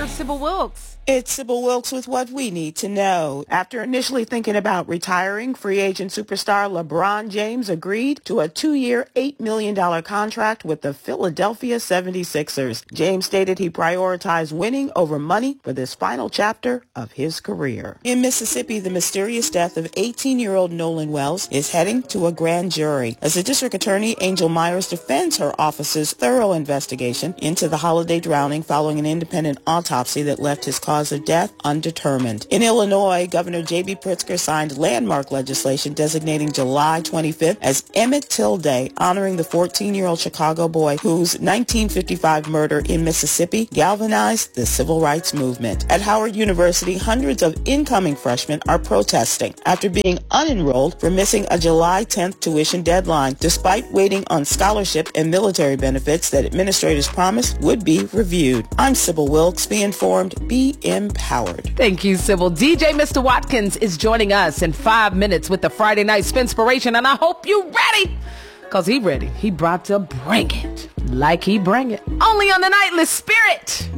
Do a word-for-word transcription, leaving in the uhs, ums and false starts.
Here's Sybil Wilkes. It's Sybil Wilkes with what we need to know. After initially thinking about retiring, free agent superstar LeBron James agreed to a two-year, eight million dollars contract with the Philadelphia seventy-sixers. James stated he prioritized winning over money for this final chapter of his career. In Mississippi, the mysterious death of eighteen-year-old Nolan Wells is heading to a grand jury as the district attorney, Angel Myers, defends her office's thorough investigation into the holiday drowning following an independent autopsy that left his cause of death undetermined. In Illinois, Governor J B Pritzker signed landmark legislation designating July twenty-fifth as Emmett Till Day, honoring the fourteen-year-old Chicago boy whose nineteen fifty-five murder in Mississippi galvanized the civil rights movement. At Howard University, hundreds of incoming freshmen are protesting after being unenrolled for missing a July tenth tuition deadline, despite waiting on scholarship and military benefits that administrators promised would be reviewed. I'm Sybil Wilkes. Be informed, be empowered. Thank you, Sybil. D J Mister Watkins is joining us in five minutes with the Friday Night Spinspiration, and I hope you ready, because he ready. He brought to bring it like he bring it. Only on the Nightly Spirit.